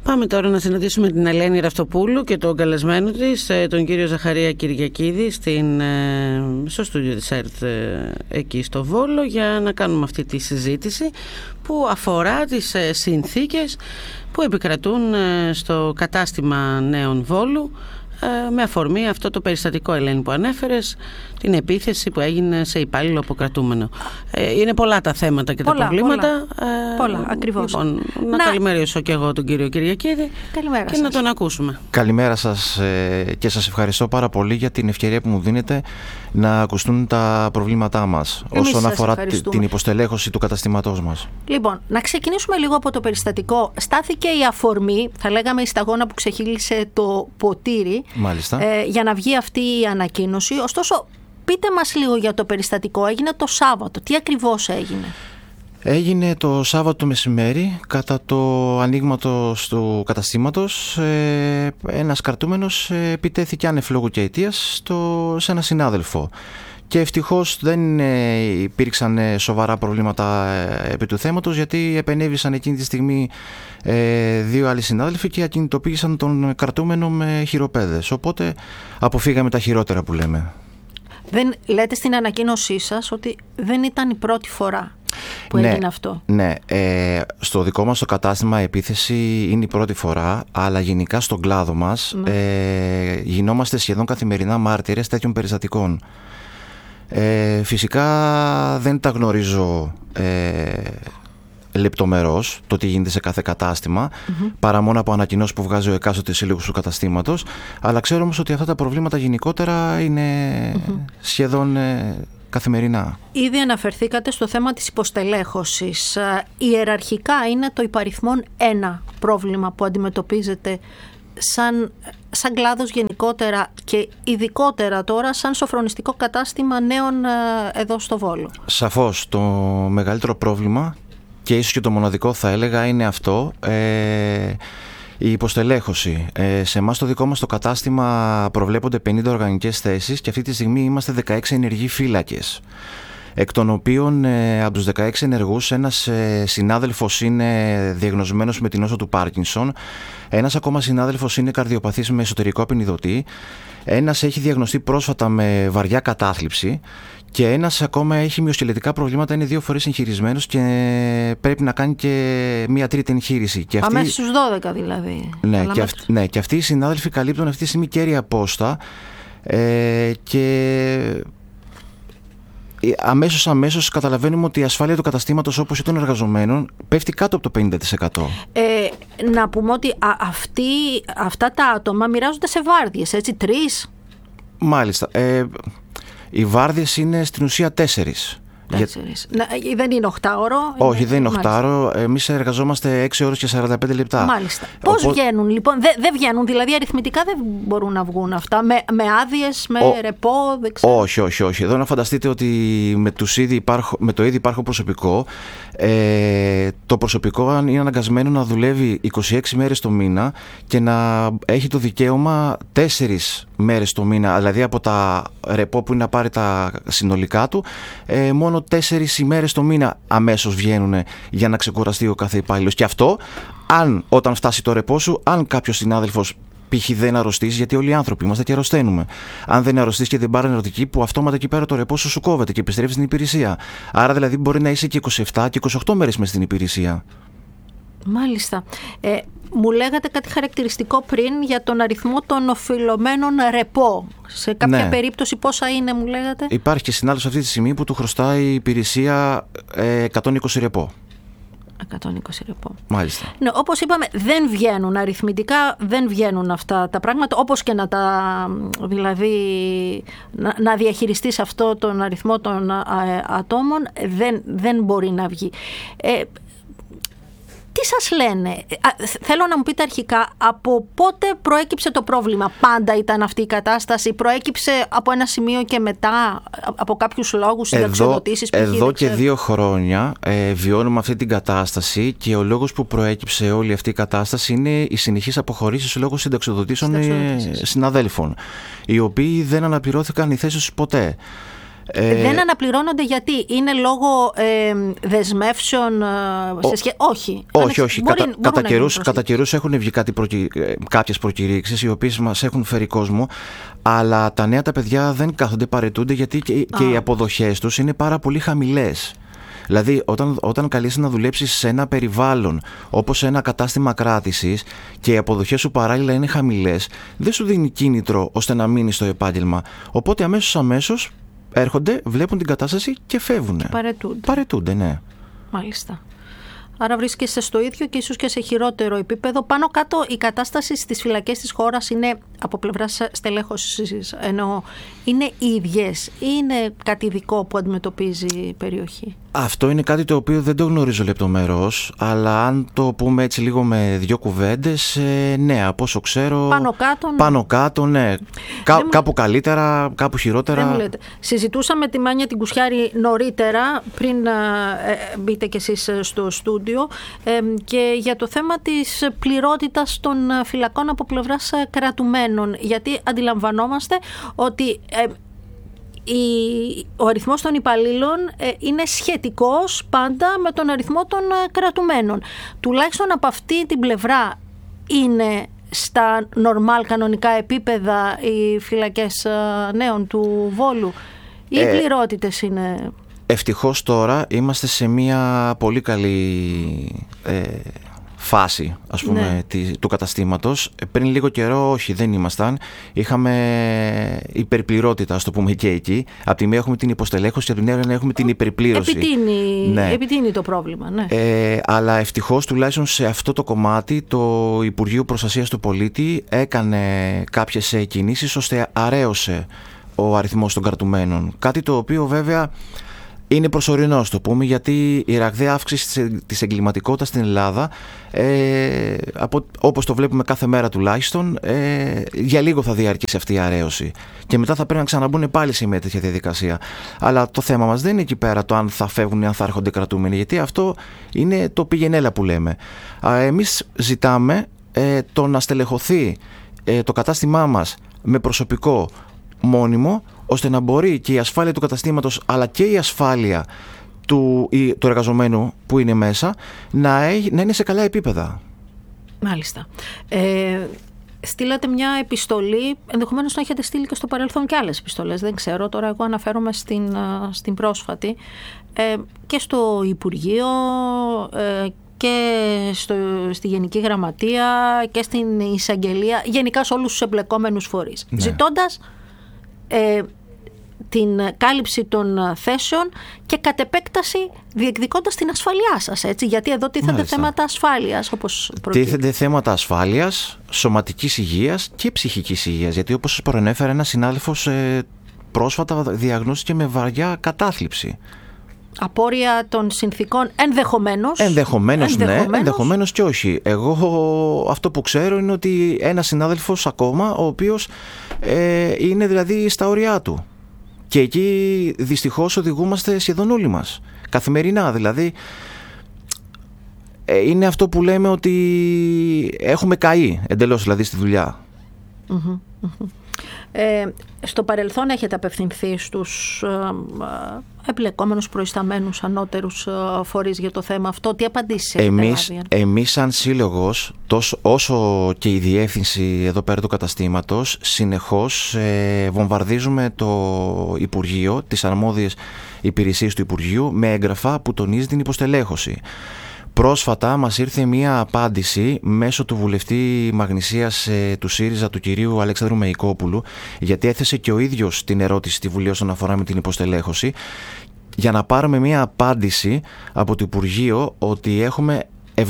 Πάμε τώρα να συναντήσουμε την Ελένη Ραυτοπούλου και τον καλεσμένο της, τον κύριο Ζαχαρία Κυριακίδη, στο στούντιο της ΕΡΤ εκεί στο Βόλο, για να κάνουμε αυτή τη συζήτηση που αφορά τις συνθήκες που επικρατούν στο κατάστημα Νέων Βόλου, με αφορμή αυτό το περιστατικό, Ελένη, που ανέφερες, την επίθεση που έγινε σε υπάλληλο αποκρατούμενο. Είναι πολλά τα θέματα και τα προβλήματα. Πολλά, ακριβώς. Λοιπόν, να καλημερίσω και εγώ τον κύριο Κυριακίδη. Καλημέρα και σας. να τον ακούσουμε. Καλημέρα σας και σας ευχαριστώ πάρα πολύ για την ευκαιρία που μου δίνετε να ακουστούν τα προβλήματά μας όσον αφορά την υποστελέχωση του καταστήματός μας. Λοιπόν, να ξεκινήσουμε λίγο από το περιστατικό. Στάθηκε η αφορμή, θα λέγαμε η σταγόνα που ξεχύλισε το ποτήρι, για να βγει αυτή η ανακοίνωση. Ωστόσο, πείτε μας λίγο για το περιστατικό. Έγινε το Σάββατο. Τι ακριβώς έγινε? Έγινε το Σάββατο μεσημέρι, κατά το ανοίγματο του καταστήματος, ένας κρατούμενος επιτέθηκε άνευ λόγου και αιτίας σε ένα συνάδελφο. Και ευτυχώς δεν υπήρξαν σοβαρά προβλήματα επί του θέματος, γιατί επενέβησαν εκείνη τη στιγμή δύο άλλοι συνάδελφοι και ακινητοποίησαν τον κρατούμενο με χειροπέδες. Οπότε αποφύγαμε τα χειρότερα που λέμε. Δεν λέτε στην ανακοίνωσή σας ότι δεν ήταν η πρώτη φορά που έγινε αυτό? Ναι, στο δικό μας το κατάστημα η επίθεση είναι η πρώτη φορά, αλλά γενικά στον κλάδο μας γινόμαστε σχεδόν καθημερινά μάρτυρες τέτοιων περιστατικών. Φυσικά δεν τα γνωρίζω λεπτομερώς το τι γίνεται σε κάθε κατάστημα, παρά μόνο από ανακοινώσεις που βγάζει ο εκάστοτε σύλλογος του καταστήματος, αλλά ξέρω όμως ότι αυτά τα προβλήματα γενικότερα είναι σχεδόν καθημερινά. Ήδη αναφερθήκατε στο θέμα της υποστελέχωσης. Ιεραρχικά είναι το υπαριθμόν ένα πρόβλημα που αντιμετωπίζετε σαν κλάδος γενικότερα και ειδικότερα τώρα σαν σοφρονιστικό κατάστημα νέων εδώ στο Βόλο? Σαφώς το μεγαλύτερο πρόβλημα, και ίσως και το μοναδικό θα έλεγα, είναι αυτό, η υποστελέχωση. Σε εμάς το δικό μας το κατάστημα προβλέπονται 50 οργανικές θέσεις και αυτή τη στιγμή είμαστε 16 ενεργοί φύλακες, εκ των οποίων από τους 16 ενεργούς ένας συνάδελφος είναι διαγνωσμένος με την νόσο του Πάρκινσον, ένας ακόμα συνάδελφος είναι καρδιοπαθής με εσωτερικό απεινιδωτή, ένας έχει διαγνωστεί πρόσφατα με βαριά κατάθλιψη και ένας ακόμα έχει μυοσκελετικά προβλήματα, είναι 2 φορές εγχειρισμένος και πρέπει να κάνει και μία τρίτη εγχείρηση. Πάμε στους 12 δηλαδή. Ναι, και αυτοί οι συνάδελφοι καλύπτουν αυτή τη στιγμή κέρια πόστα και αμέσως καταλαβαίνουμε ότι η ασφάλεια του καταστήματος, όπως και των εργαζομένων, πέφτει κάτω από το 50%. Να πούμε ότι αυτά τα άτομα μοιράζονται σε βάρδιες, έτσι, 3? Μάλιστα. Οι βάρδιες είναι στην ουσία 4. Δεν είναι 8ωρο? Όχι, δεν είναι 8ωρο. Εμείς εργαζόμαστε 6 ώρες και 45 λεπτά. Μάλιστα. Πώς βγαίνουν λοιπόν? Δεν βγαίνουν, δηλαδή αριθμητικά δεν μπορούν να βγουν αυτά με άδειες, με ρεπό, δεν ξέρω. Όχι. Εδώ να φανταστείτε ότι με το ήδη υπάρχον προσωπικό, το προσωπικό είναι αναγκασμένο να δουλεύει 26 μέρες το μήνα και να έχει το δικαίωμα 4 μέρες το μήνα, δηλαδή από τα ρεπό που είναι να πάρει τα συνολικά του, μόνο 4 ημέρες το μήνα αμέσως βγαίνουν για να ξεκουραστεί ο κάθε υπάλληλος. Και αυτό, όταν φτάσει το ρεπό σου, αν κάποιος συνάδελφος π.χ. δεν αρρωστήσει, γιατί όλοι οι άνθρωποι είμαστε και αρρωσταίνουμε. Αν δεν αρρωστήσει και δεν πάρει νεροτική, που αυτόματα εκεί πέρα το ρεπό σου κόβεται και επιστρέφει στην υπηρεσία. Άρα δηλαδή μπορεί να είσαι και 27 και 28 μέρες μες στην υπηρεσία. Μάλιστα. Μου λέγατε κάτι χαρακτηριστικό πριν για τον αριθμό των οφειλωμένων ρεπό. Σε κάποια περίπτωση πόσα είναι, μου λέγατε? Υπάρχει και συνάδελφος αυτή τη στιγμή που του χρωστάει η υπηρεσία 120 ρεπό. 120 ρεπό. Μάλιστα. Ναι, όπως είπαμε, δεν βγαίνουν αριθμητικά, δεν βγαίνουν αυτά τα πράγματα, όπως και δηλαδή να διαχειριστείς αυτό τον αριθμό των ατόμων, δεν μπορεί να βγει. Τι σας λένε? Θέλω να μου πείτε αρχικά από πότε προέκυψε το πρόβλημα. Πάντα ήταν αυτή η κατάσταση? Προέκυψε από ένα σημείο και μετά, από κάποιους λόγους, συνταξιοδοτήσεις? Εδώ και 2 χρόνια βιώνουμε αυτή την κατάσταση και ο λόγος που προέκυψε όλη αυτή η κατάσταση είναι οι συνεχείς αποχωρήσεις λόγω συνταξιοδοτήσεων συναδέλφων, οι οποίοι δεν αναπληρώθηκαν οι θέσεις τους ποτέ. Δεν αναπληρώνονται γιατί είναι λόγω δεσμεύσεων όχι. Κατά καιρούς έχουν βγει κάποιες προκηρύξεις οι οποίες μας έχουν φέρει κόσμο, αλλά τα νέα τα παιδιά δεν κάθονται, παραιτούνται, γιατί και οι αποδοχές τους είναι πάρα πολύ χαμηλές. Δηλαδή όταν καλείσαι να δουλέψεις σε ένα περιβάλλον όπως ένα κατάστημα κράτησης και οι αποδοχές σου παράλληλα είναι χαμηλές, δεν σου δίνει κίνητρο ώστε να μείνεις στο επάγγελμα. Οπότε αμέσως έρχονται, βλέπουν την κατάσταση και φεύγουν. Παραιτούνται, ναι. Μάλιστα. Άρα βρίσκεσαι στο ίδιο και ίσως και σε χειρότερο επίπεδο. Πάνω κάτω η κατάσταση στις φυλακές της χώρας είναι, από πλευράς στελέχωσης εννοώ, είναι ίδιες ή είναι κάτι ειδικό που αντιμετωπίζει η περιοχή? Αυτό είναι κάτι το οποίο δεν το γνωρίζω λεπτομερώς, αλλά αν το πούμε έτσι λίγο με δύο κουβέντες, ναι, από όσο ξέρω, πάνω κάτω, ναι. Κάπου καλύτερα, κάπου χειρότερα. Δεν μου λέτε. Συζητούσαμε τη Μάνια την Κουσιάρη νωρίτερα, πριν μπείτε κι εσείς στο στούντιο, και για το θέμα της πληρότητας των φυλακών από πλευράς κρατουμένων, γιατί αντιλαμβανόμαστε ότι ο αριθμός των υπαλλήλων είναι σχετικός πάντα με τον αριθμό των κρατουμένων. Τουλάχιστον από αυτή την πλευρά είναι στα νορμάλ κανονικά επίπεδα οι φυλακές νέων του Βόλου, ή οι πληρότητες είναι? Ευτυχώς τώρα είμαστε σε μια πολύ καλή φάση, ας πούμε, του καταστήματος. Πριν λίγο καιρό όχι, δεν ήμασταν. Είχαμε υπερπληρότητα, ας το πούμε, και εκεί. Απ' τη μία έχουμε την υποστελέχωση και απ' την άλλη έχουμε την υπερπλήρωση. Επιτείνει το πρόβλημα, ναι. Αλλά ευτυχώς τουλάχιστον σε αυτό το κομμάτι το Υπουργείο Προστασίας του Πολίτη έκανε κάποιες κινήσεις ώστε αρέωσε ο αριθμός των κρατουμένων. Κάτι το οποίο βέβαια είναι προσωρινό, το πούμε, γιατί η ραγδαία αύξηση της εγκληματικότητας στην Ελλάδα, όπως το βλέπουμε κάθε μέρα τουλάχιστον, για λίγο θα διαρκήσει αυτή η αρέωση. Και μετά θα πρέπει να ξαναμπούν πάλι σε μια τέτοια διαδικασία. Αλλά το θέμα μας δεν είναι εκεί πέρα το αν θα φεύγουν ή αν θα έρχονται κρατούμενοι, γιατί αυτό είναι το πηγενέλα που λέμε. Εμείς ζητάμε το να στελεχωθεί το κατάστημά μας με προσωπικό μόνιμο, ώστε να μπορεί και η ασφάλεια του καταστήματος αλλά και η ασφάλεια του εργαζομένου που είναι μέσα να είναι σε καλά επίπεδα. Μάλιστα. Στείλατε μια επιστολή, ενδεχομένως να έχετε στείλει και στο παρελθόν και άλλες επιστολές, δεν ξέρω, τώρα εγώ αναφέρομαι στην πρόσφατη, και στο Υπουργείο και στη Γενική Γραμματεία και στην Εισαγγελία, γενικά σε όλους τους εμπλεκόμενους φορείς, ναι, ζητώντας την κάλυψη των θέσεων και κατ' επέκταση διεκδικώντας την ασφαλειά σας, έτσι, γιατί εδώ τίθενται θέματα ασφάλειας, όπως τίθενται θέματα ασφάλειας, σωματικής υγείας και ψυχικής υγείας, γιατί όπως σας προανέφερα, ένας συνάδελφος πρόσφατα διαγνώστηκε με βαριά κατάθλιψη. Απόρρια των συνθήκων ενδεχομένως. Ναι, ενδεχομένως και όχι. Εγώ αυτό που ξέρω είναι ότι ένας συνάδελφος ακόμα, ο οποίος είναι δηλαδή στα όρια του. Και εκεί δυστυχώς οδηγούμαστε σχεδόν όλοι μας. Καθημερινά δηλαδή. Είναι αυτό που λέμε ότι έχουμε καεί εντελώς δηλαδή στη δουλειά. Στο παρελθόν έχετε απευθυνθεί στους εμπλεκόμενους προϊσταμένους ανώτερους φορείς για το θέμα αυτό? Τι απαντήσεις έχετε λάβει? Εμείς σαν σύλλογος, όσο και η διεύθυνση εδώ πέρα του καταστήματος, συνεχώς βομβαρδίζουμε το Υπουργείο, τις αρμόδιες υπηρεσίες του Υπουργείου, με έγγραφα που τονίζει την υποστελέχωση. Πρόσφατα μας ήρθε μία απάντηση μέσω του βουλευτή Μαγνησίας του ΣΥΡΙΖΑ, του κυρίου Αλεξάνδρου Μεϊκόπουλου, γιατί έθεσε και ο ίδιος την ερώτηση στη Βουλή όσον αφορά με την υποστελέχωση, για να πάρουμε μία απάντηση από το Υπουργείο ότι έχουμε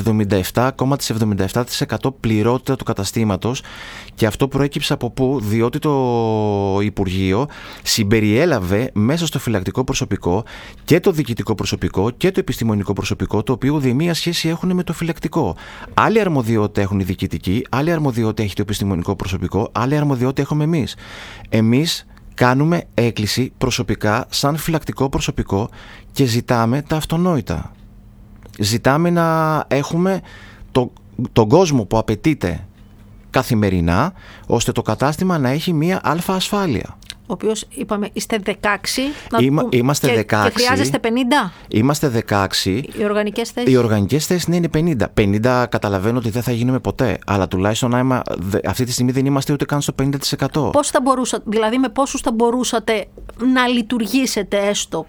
77,77% πληρότητα του καταστήματος. Και αυτό προέκυψε από πού? Διότι το Υπουργείο συμπεριέλαβε μέσα στο φυλακτικό προσωπικό και το διοικητικό προσωπικό και το επιστημονικό προσωπικό, το οποίο ουδέμια σχέση έχουν με το φυλακτικό. Άλλη αρμοδιότητα έχουν οι διοικητικοί, άλλη αρμοδιότητα έχει το επιστημονικό προσωπικό, άλλη αρμοδιότητα έχουμε εμείς. Εμείς κάνουμε έκκληση προσωπικά σαν φυλακτικό προσωπικό και ζητάμε τα αυτονόητα. Ζητάμε να έχουμε τον κόσμο που απαιτείται καθημερινά, ώστε το κατάστημα να έχει μία αλφα ασφάλεια. ο οποίος είπαμε είστε 16. Είμαστε 16. Και χρειάζεστε 50. Είμαστε 16. Οι οργανικές θέσεις. Οι οργανικές θέσεις είναι 50. 50 καταλαβαίνω ότι δεν θα γίνουμε ποτέ. Αλλά τουλάχιστον αυτή τη στιγμή δεν είμαστε ούτε καν στο 50%. Πώς θα μπορούσατε, δηλαδή με πόσους θα μπορούσατε να λειτουργήσετε έστω?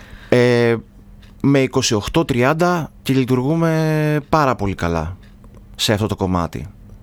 Με 28-30 και λειτουργούμε πάρα πολύ καλά σε αυτό το κομμάτι.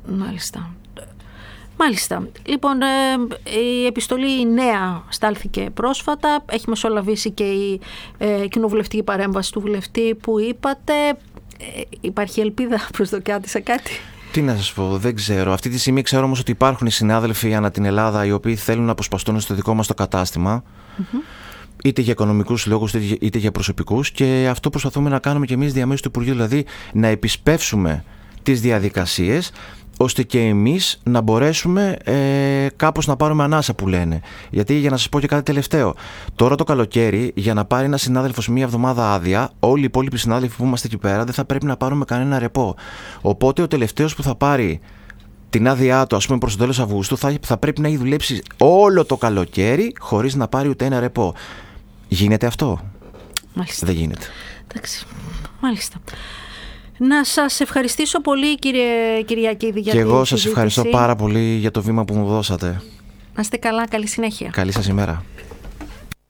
Μάλιστα. Λοιπόν, η επιστολή νέα στάλθηκε πρόσφατα. Έχει μεσολαβήσει και η κοινοβουλευτική παρέμβαση του βουλευτή που είπατε. Υπάρχει ελπίδα, προσδοκιάτε σε κάτι? Τι να σας πω, δεν ξέρω. Αυτή τη στιγμή ξέρω όμως ότι υπάρχουν οι συνάδελφοι ανά την Ελλάδα οι οποίοι θέλουν να αποσπαστούν στο δικό μας το κατάστημα. Είτε για οικονομικούς λόγους είτε για προσωπικούς, και αυτό προσπαθούμε να κάνουμε και εμείς διαμέσου του Υπουργείου, δηλαδή να επισπεύσουμε τις διαδικασίες ώστε και εμείς να μπορέσουμε κάπως να πάρουμε ανάσα που λένε. Γιατί, για να σας πω και κάτι τελευταίο, τώρα το καλοκαίρι για να πάρει ένας συνάδελφος μία εβδομάδα άδεια, όλοι οι υπόλοιποι συνάδελφοι που είμαστε εκεί πέρα δεν θα πρέπει να πάρουμε κανένα ρεπό. Οπότε ο τελευταίος που θα πάρει την άδειά του, ας πούμε, προς το τέλος Αυγούστου, θα πρέπει να έχει δουλέψει όλο το καλοκαίρι χωρίς να πάρει ούτε ένα ρεπό. Γίνεται αυτό? Μάλιστα. Δεν γίνεται. Εντάξει. Μάλιστα. Να σας ευχαριστήσω πολύ, κύριε Κυριακίδη, για την συζήτηση. Και εγώ σας ευχαριστώ πάρα πολύ για το βήμα που μου δώσατε. Να είστε καλά, καλή συνέχεια. Καλή σας ημέρα.